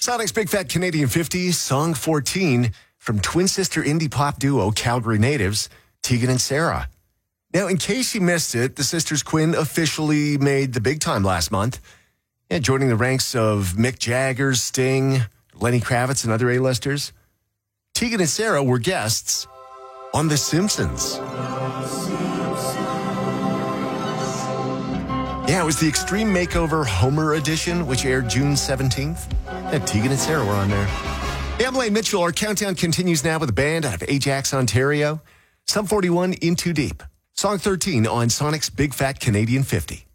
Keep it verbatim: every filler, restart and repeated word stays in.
Sonic's Big Fat Canadian fifty, song fourteen from twin sister indie pop duo Calgary natives, Tegan and Sara. Now, in case you missed it, the sisters Quinn officially made the big time last month, yeah, joining the ranks of Mick Jagger, Sting, Lenny Kravitz, and other A-listers. Tegan and Sara were guests on The Simpsons. Yeah, it was the Extreme Makeover Homer edition, which aired June seventeenth. And Tegan and Sara were on there. Hey, I'm Blaine Mitchell. Our countdown continues now with a band out of Ajax, Ontario. Sum forty-one, In Too Deep. Song thirteen on Sonic's Big Fat Canadian fifty.